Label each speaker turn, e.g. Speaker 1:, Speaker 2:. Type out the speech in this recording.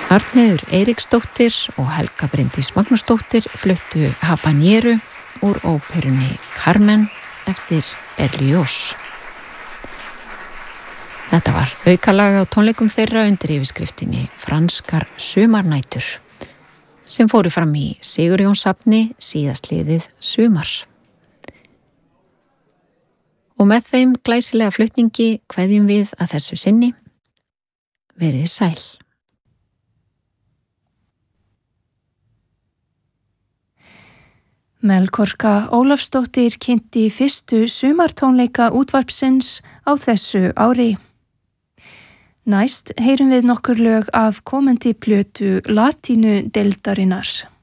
Speaker 1: Arnheiður Eiríksdóttir og Helga Bryndís Magnúsdóttir fluttu Habanero úr óperunni Carmen eftir Berlioz. Þetta var aukalag á tónleikum þeirra undir yfirskriftinni Franskar sumarnætur sem fóru fram í Sigurjónssafni síðastliðið sumar. Og með þeim glæsilega flutningi kveðjum við að þessu sinni. Verið sæl.
Speaker 2: Melkorka Ólafsdóttir kynnti fyrstu sumartónleika útvarpsins á þessu ári. Næst heyrum við nokkur lög af komandi plötu Latínu deildarinnar.